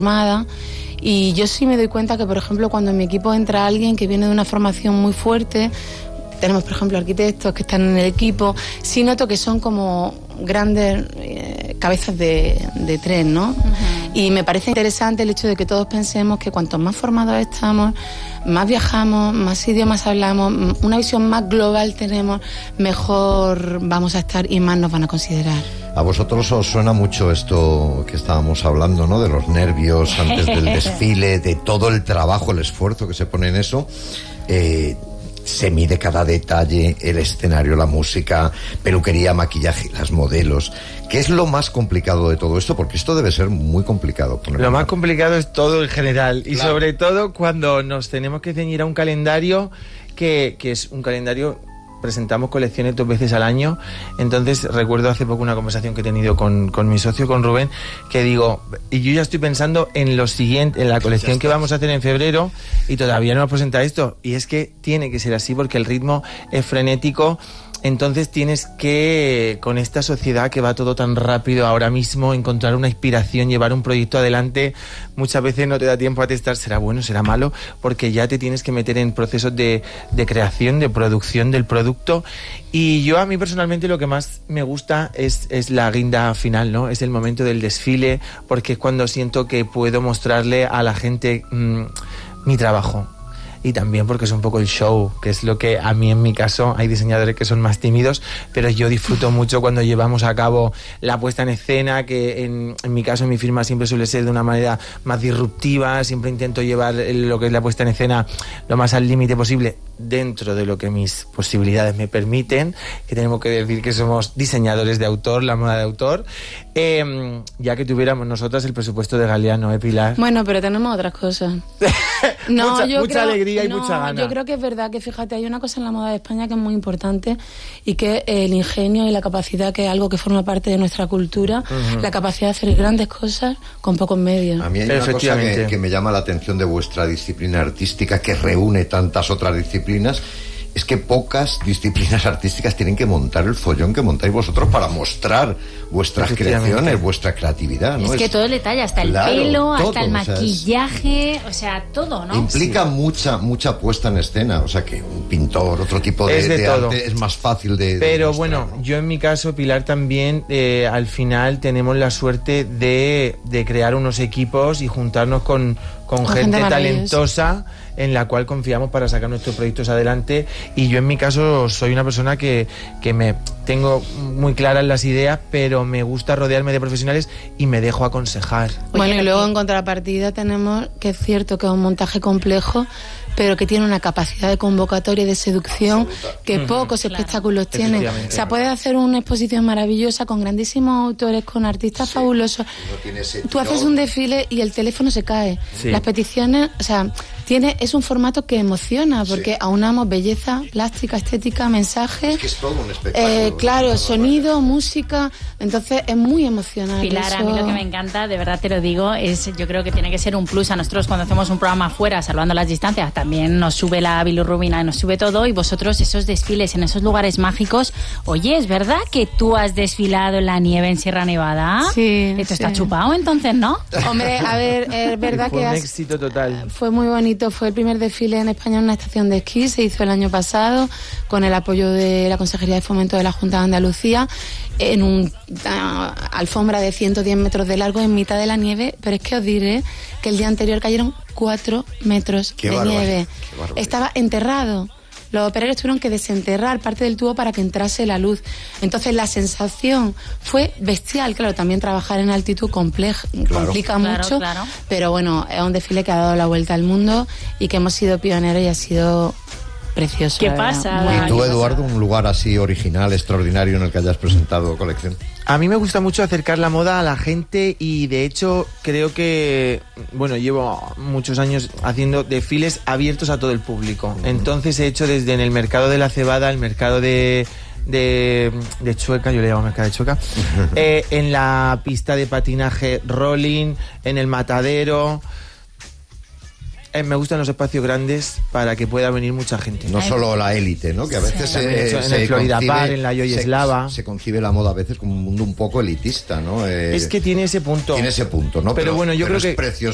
Y yo sí me doy cuenta que, por ejemplo, cuando en mi equipo entra alguien que viene de una formación muy fuerte, tenemos, por ejemplo, arquitectos que están en el equipo, sí noto que son como grandes cabezas de tren, ¿no? Uh-huh. Y me parece interesante el hecho de que todos pensemos que cuanto más formados estamos, más viajamos, más idiomas hablamos, una visión más global tenemos, mejor vamos a estar y más nos van a considerar. A vosotros os suena mucho esto que estábamos hablando, ¿no? De los nervios antes del desfile, de todo el trabajo, el esfuerzo que se pone en eso. Se mide cada detalle, el escenario, la música, peluquería, maquillaje, las modelos. ¿Qué es lo más complicado de todo esto? Porque esto debe ser muy complicado. Lo más complicado es todo en general. Y claro, sobre todo cuando nos tenemos que ceñir a un calendario que es un calendario... Presentamos colecciones 2 veces al año. Entonces recuerdo hace poco una conversación que he tenido con mi socio, con Rubén, que digo, y yo ya estoy pensando en lo siguiente, en la colección que vamos a hacer en febrero, y todavía no hemos presentado esto. Y es que tiene que ser así porque el ritmo es frenético. Entonces tienes que, con esta sociedad que va todo tan rápido ahora mismo, encontrar una inspiración, llevar un proyecto adelante. Muchas veces no te da tiempo a testar, será bueno, será malo, porque ya te tienes que meter en procesos de creación, de producción del producto. Y yo, a mí personalmente, lo que más me gusta es la guinda final, ¿no? Es el momento del desfile, porque es cuando siento que puedo mostrarle a la gente mi trabajo. Y también porque es un poco el show, que es lo que a mí, en mi caso, hay diseñadores que son más tímidos, pero yo disfruto mucho cuando llevamos a cabo la puesta en escena, que en mi caso, en mi firma, siempre suele ser de una manera más disruptiva. Siempre intento llevar lo que es la puesta en escena lo más al límite posible, dentro de lo que mis posibilidades me permiten, que tenemos que decir que somos diseñadores de autor, la moda de autor, ya que tuviéramos nosotras el presupuesto de Galeano, Pilar. Bueno, pero tenemos otras cosas. No, mucha alegría y mucha gana. Yo creo que es verdad que, fíjate, hay una cosa en la moda de España que es muy importante, y que el ingenio y la capacidad, que es algo que forma parte de nuestra cultura, la capacidad de hacer grandes cosas con pocos medios. A mí hay una cosa que me llama la atención de vuestra disciplina artística, que reúne tantas otras disciplinas. Es que pocas disciplinas artísticas tienen que montar el follón que montáis vosotros para mostrar vuestras creaciones, vuestra creatividad, ¿no? Es que todo el detalle, hasta el pelo, todo, hasta el maquillaje, o sea, todo, ¿no? Implica mucha puesta en escena, o sea, que un pintor, otro tipo de arte es más fácil de Pero demostrar, bueno, ¿no? yo en mi caso, Pilar, también al final tenemos la suerte de crear unos equipos y juntarnos con gente talentosa en la cual confiamos para sacar nuestros proyectos adelante. Y yo, en mi caso, soy una persona que me tengo muy claras las ideas, pero me gusta rodearme de profesionales y me dejo aconsejar. Bueno, y luego en contrapartida tenemos que es cierto que es un montaje complejo, pero que tiene una capacidad de convocatoria y de seducción que pocos espectáculos tienen. O sea, puedes hacer una exposición maravillosa con grandísimos autores, con artistas fabulosos. Tú haces un desfile y el teléfono se cae. Las peticiones, o sea, es un formato que emociona, porque aunamos belleza, plástica, estética, mensaje. Es que es todo un espectáculo. Claro, sonido, música. Entonces es muy emocionante. Pilar, a mí lo que me encanta, de verdad te lo digo, yo creo que tiene que ser un plus. A nosotros, cuando hacemos un programa afuera, salvando las distancias, también nos sube la bilirrubina y nos sube todo. Y vosotros, esos desfiles en esos lugares mágicos. Oye, ¿es verdad que tú has desfilado en la nieve en Sierra Nevada? Sí. Esto está chupado, entonces, ¿no? Hombre, a ver, es verdad fue que un éxito total. Fue muy bonito. Fue el primer desfile en España en una estación de esquí. Se hizo el año pasado con el apoyo de la Consejería de Fomento de la Junta de Andalucía, en una alfombra de 110 metros de largo en mitad de la nieve. Pero es que os diré que el día anterior cayeron 4 metros de nieve. Estaba enterrado. Los operarios tuvieron que desenterrar parte del tubo para que entrase la luz. Entonces la sensación fue bestial. Claro, también trabajar en altitud complica mucho, pero bueno, es un desfile que ha dado la vuelta al mundo y que hemos sido pioneros y ha sido precioso. ¿Qué pasa? ¿Y tú, Eduardo, un lugar así original, extraordinario en el que hayas presentado colección? A mí me gusta mucho acercar la moda a la gente, y de hecho creo que, bueno, llevo muchos años haciendo desfiles abiertos a todo el público. Entonces he hecho desde en el mercado de la cebada, el mercado de Chueca, yo le llamo mercado de Chueca, en la pista de patinaje rolling, en el matadero. Me gustan los espacios grandes para que pueda venir mucha gente. No solo la élite, ¿no? Que a veces en el Florida Park, en la Yoyeslava. Se concibe la moda a veces como un mundo un poco elitista, ¿no? Es que tiene ese punto. Tiene ese punto, ¿no? Pero bueno, yo creo que es precioso.